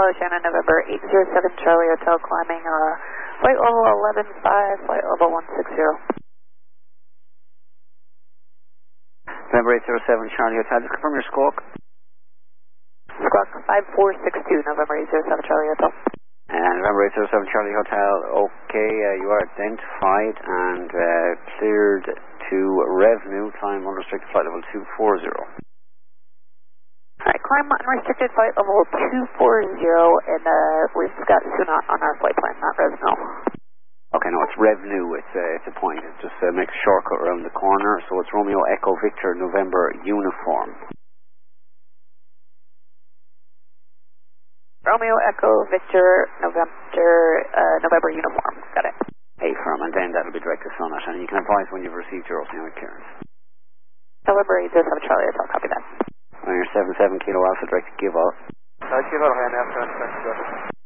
Apollo Shannon, November 807 Charlie Hotel, climbing flight level 11.5, flight level 160. November 807 Charlie Hotel, just confirm your squawk. Squawk 5462, November 807 Charlie Hotel. And November 807 Charlie Hotel, okay, you are identified and cleared to revenue, climb unrestricted flight level 240. Alright, climb unrestricted flight level 240, and we've got Sunat on our flight plan, not Resno. Okay, no, it's revenue, it's a point, it just makes a shortcut around the corner, so it's Romeo Echo Victor November uniform. Romeo Echo Victor November uniform, got it. A-firm, and then that'll be direct to Sunat, and you can advise when you've received your oceanic clearance. November 807 Charlie Hotel, copy that. On your 77 Kilo Alpha direct to give up. Give out a hand after